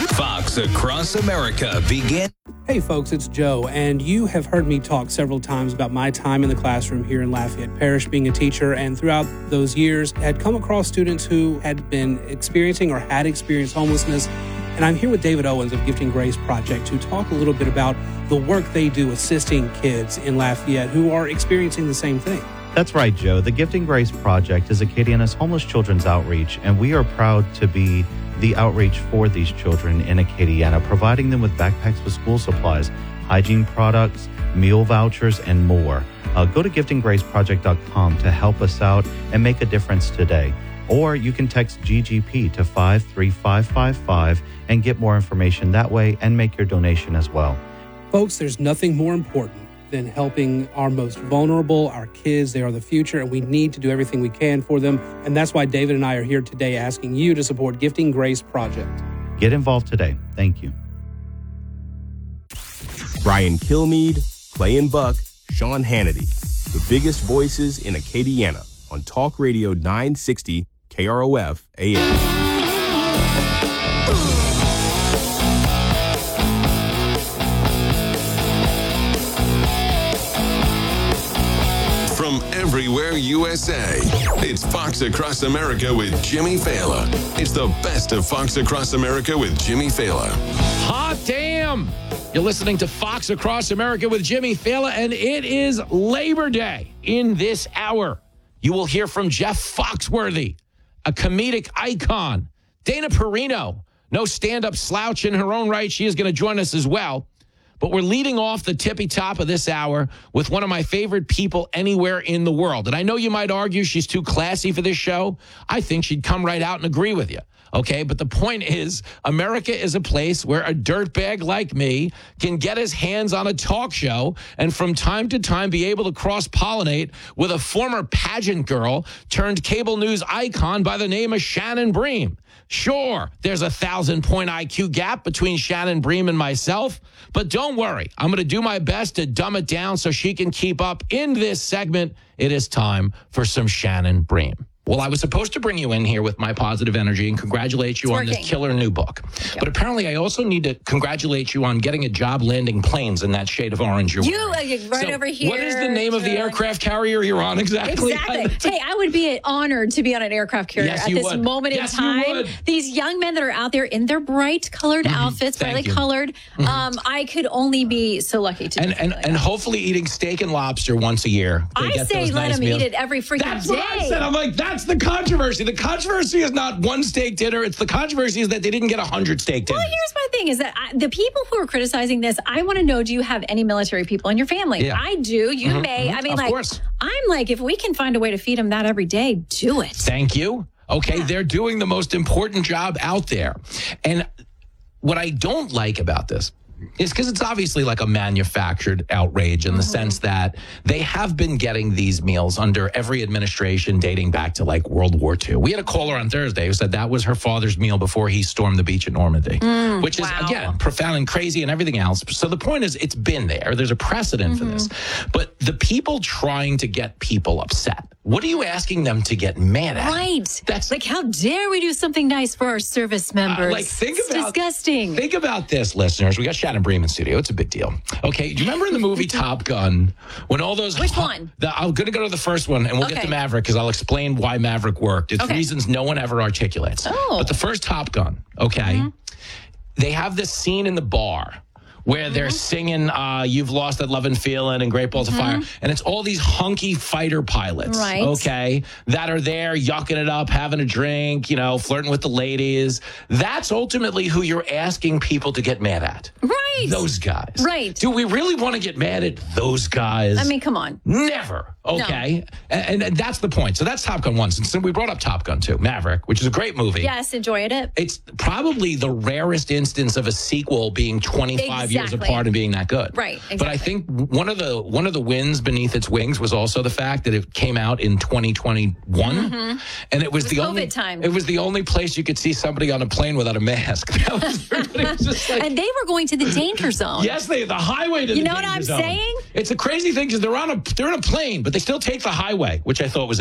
Fox Across America begin. Hey folks, it's Joe, and you have heard me talk several times about my time in the classroom here in Lafayette Parish being a teacher, and throughout those years had come across students who had been experiencing or had experienced homelessness. And I'm here with David Owens of Gifting Grace Project to talk a little bit about the work they do assisting kids in Lafayette who are experiencing the same thing. That's right, Joe. The Gifting Grace Project is Acadiana's homeless children's outreach, and we are proud to be the outreach for these children in Acadiana, providing them with backpacks with school supplies, hygiene products, meal vouchers, and more. Go to giftinggraceproject.com to help us out and make a difference today. Or you can text GGP to 53555 and get more information that way and make your donation as well. Folks, there's nothing more important than helping our most vulnerable, our kids. They are the future, and we need to do everything we can for them. And that's why David and I are here today asking you to support Gifting Grace Project. Get involved today. Thank you. Brian Kilmeade, Clay and Buck, Sean Hannity, the biggest voices in Acadiana on Talk Radio 960 KROF AM. From everywhere USA, it's Fox Across America with Jimmy Fallon. It's the best of Fox Across America with Jimmy Fallon. Hot damn! You're listening to Fox Across America with Jimmy Fallon, and it is Labor Day. In this hour, you will hear from Jeff Foxworthy, a comedic icon. Dana Perino, no stand-up slouch in her own right. She is going to join us as well. But we're leading off the tippy top of this hour with one of my favorite people anywhere in the world. And I know you might argue she's too classy for this show. I think she'd come right out and agree with you. Okay, but the point is, America is a place where a dirtbag like me can get his hands on a talk show and from time to time be able to cross-pollinate with a former pageant girl turned cable news icon by the name of Shannon Bream. Sure, there's a 1,000-point IQ gap between Shannon Bream and myself, but don't worry. I'm going to do my best to dumb it down so she can keep up. In this segment, it is time for some Shannon Bream. Well, I was supposed to bring you in here with my positive energy and congratulate you on this killer new book. But apparently I also need to congratulate you on getting a job landing planes in that shade of orange you're wearing. Right over here. What is the name of the aircraft carrier you're on exactly? Hey, I would be honored to be on an aircraft carrier at this moment in time. These young men that are out there in their bright colored outfits, brightly colored, I could only be so lucky to and hopefully eating steak and lobster once a year. I say let them eat it every freaking day. That's what I said. I'm like, that's the controversy. The controversy is not one steak dinner. It's the controversy is that they didn't get 100 steak dinners. Well, here's my thing is that the people who are criticizing this, I want to know, do you have any military people in your family? Yeah. I do. You may. I mean, of like, course. I'm like, if we can find a way to feed them that every day, do it. Thank you. Okay, they're doing the most important job out there. And what I don't like about this is because it's obviously like a manufactured outrage in the sense that they have been getting these meals under every administration dating back to like World War II. We had a caller on Thursday who said that was her father's meal before he stormed the beach at Normandy, which is, again, profound and crazy and everything else. So the point is, it's been there. There's a precedent for this. But the people trying to get people upset, what are you asking them to get mad at? Right. That's like, how dare we do something nice for our service members? It's disgusting. Think about this, listeners. We got Shannon Bream in studio. It's a big deal. Okay. Do you remember in the movie Top Gun when all those... Which one? I'm going to go to the first one and we'll get to Maverick because I'll explain why Maverick worked. It's reasons no one ever articulates. But the first Top Gun, they have this scene in the bar where they're singing You've Lost That Lovin' Feeling and Great Balls of Fire. And it's all these hunky fighter pilots, that are there yucking it up, having a drink, flirting with the ladies. That's ultimately who you're asking people to get mad at. Right. Those guys. Right. Do we really want to get mad at those guys? I mean, come on. Never. Okay. No. And that's the point. So that's Top Gun 1. So we brought up Top Gun 2, Maverick, which is a great movie. Yes, enjoyed it. It's probably the rarest instance of a sequel being 25 years apart and being that good. Right. Exactly. But I think one of the wins beneath its wings was also the fact that it came out in 2021, and it was the only time. It was the only place you could see somebody on a plane without a mask. And they were going to the danger zone. Yes, the highway to the danger zone. You know what I'm saying? It's a crazy thing because they're in a plane, but they still take the highway, which I thought was